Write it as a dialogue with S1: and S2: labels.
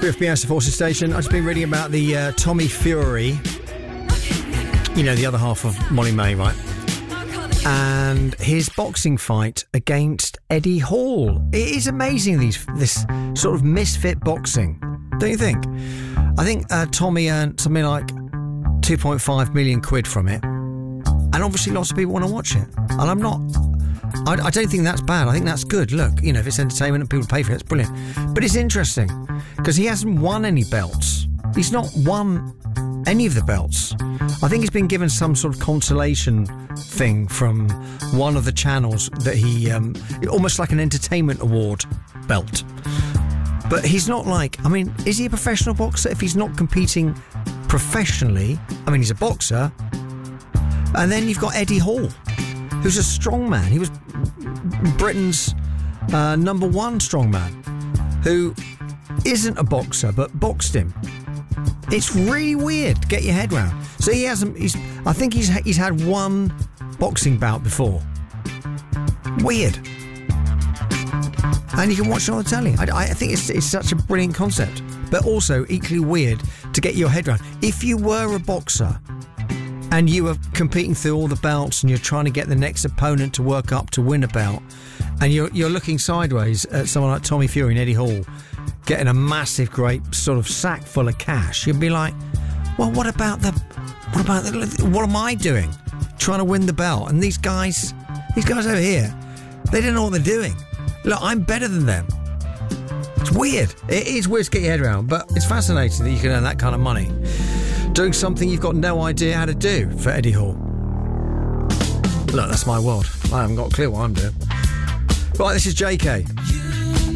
S1: 2FBS Forces Station. I've just been reading about the Tommy Fury, you know, the other half of Molly May, right? And his boxing fight against Eddie Hall. It is amazing, this sort of misfit boxing, don't you think? I think Tommy earned something like 2.5 million quid from it, and obviously lots of people want to watch it. And I don't think that's bad. I think that's good. Look, you know, if it's entertainment and people pay for it, it's brilliant. But it's interesting because he hasn't won any belts. He's not won any of the belts. I think he's been given some sort of consolation thing from one of the channels that he, almost like an entertainment award belt. But he's not like, I mean, is he a professional boxer if he's not competing professionally? I mean, he's a boxer. And then you've got Eddie Hall, who's a strongman. He was Britain's number one strongman, who isn't a boxer but boxed him. It's really weird to get your head round. So he hasn't. I think he's had one boxing bout before. Weird. And you can watch it on the telly. I think it's such a brilliant concept, but also equally weird to get your head round. If you were a boxer and you were competing through all the belts and you're trying to get the next opponent to work up to win a belt, and you're looking sideways at someone like Tommy Fury and Eddie Hall getting a massive, great sort of sack full of cash, you'd be like, well, what am I doing? Trying to win the belt. And these guys over here, they don't know what they're doing. Look, I'm better than them. It's weird. It is weird to get your head around, but it's fascinating that you can earn that kind of money doing something you've got no idea how to do for Eddie Hall. Look, that's my world. I haven't got a clue what I'm doing. Right, this is JK.